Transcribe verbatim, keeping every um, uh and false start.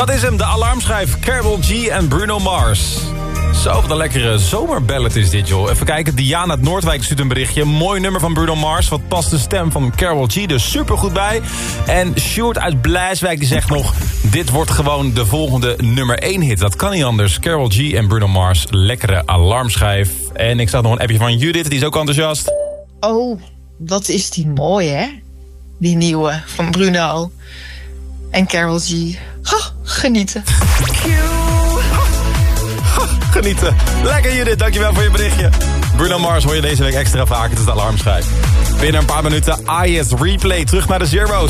Dat is hem, de alarmschijf Karol G en Bruno Mars. Zo, wat een lekkere zomerballad is dit, joh. Even kijken, Diana uit Noordwijk stuurt een berichtje. Mooi nummer van Bruno Mars. Wat past de stem van Karol G er supergoed bij. En Sjoerd uit Blijswijk die zegt nog... dit wordt gewoon de volgende nummer één hit. Dat kan niet anders. Karol G en Bruno Mars, lekkere alarmschijf. En ik zag nog een appje van Judith, die is ook enthousiast. Oh, wat is die mooi, hè? Die nieuwe van Bruno en Karol G. Ha, genieten. Genieten. Lekker Judith, dankjewel voor je berichtje. Bruno Mars hoor je deze week extra vaak, het is de alarmschijf. Binnen een paar minuten I S Replay, terug naar de Zero's.